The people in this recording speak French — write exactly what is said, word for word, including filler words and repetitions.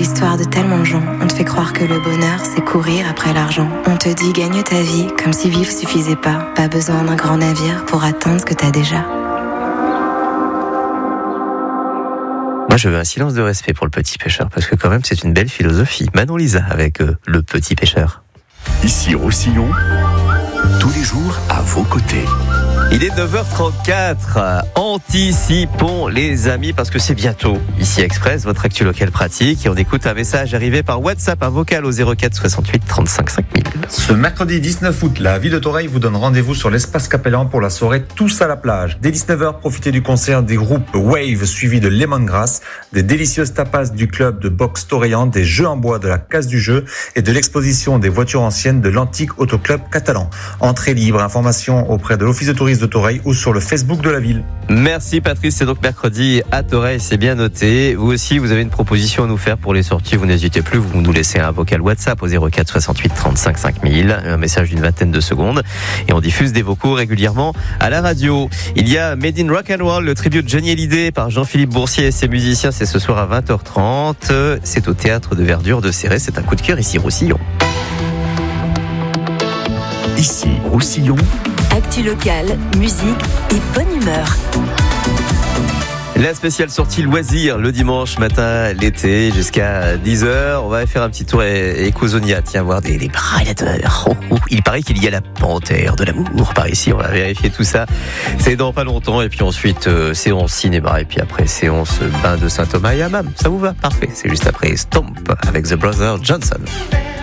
l'histoire de tellement de gens. On te fait croire que le bonheur, c'est courir après l'argent. On te dit gagne ta vie, comme si vivre suffisait pas. Pas besoin d'un grand navire pour atteindre ce que t'as déjà. Moi, je veux un silence de respect pour le petit pêcheur, parce que quand même, c'est une belle philosophie. Manon Lisa avec euh, le petit pêcheur. Ici Roussillon, tous les jours à vos côtés. Il est neuf heures trente-quatre. Anticipons les amis parce que c'est bientôt ici Express, votre actu locale pratique. Et on écoute un message arrivé par WhatsApp, un vocal au zéro quatre soixante-huit trente-cinq cinq mille. Ce mercredi dix-neuf août, la ville de Toreil vous donne rendez-vous sur l'espace Capellan pour la soirée Tous à la plage. Dès dix-neuf heures, profitez du concert des groupes Wave suivi de Lemongrass, des délicieuses tapas du club de boxe Toreillan, des jeux en bois de la Case du Jeu et de l'exposition des voitures anciennes de l'antique autoclub catalan. Entrée libre, information auprès de l'office de tourisme de Toreil ou sur le Facebook de la ville. Merci Patrice, c'est donc mercredi à Toreil, c'est bien noté. Vous aussi, vous avez une proposition à nous faire pour les sorties, vous n'hésitez plus, vous nous laissez un vocal WhatsApp au zéro quatre soixante-huit trente-cinq cinq mille, un message d'une vingtaine de secondes et on diffuse des vocaux régulièrement à la radio. Il y a Made in Rock and Roll, le tribut de Johnny Hallyday par Jean-Philippe Boursier et ses musiciens, c'est ce soir à vingt heures trente, c'est au Théâtre de Verdure de Céré, c'est un coup de cœur ici Roussillon. Ici Roussillon, actu locale, musique et bonne humeur. La spéciale sortie loisir le dimanche matin, l'été, jusqu'à dix heures. On va faire un petit tour Ecosonia, tiens, voir des, des prédateurs. Oh, oh. Il paraît qu'il y a la panthère de l'amour par ici. On va vérifier tout ça. C'est dans pas longtemps. Et puis ensuite, euh, séance cinéma. Et puis après, séance bain de Saint-Thomas et Hammam. Ça vous va? Parfait. C'est juste après Stomp avec The Brothers Johnson.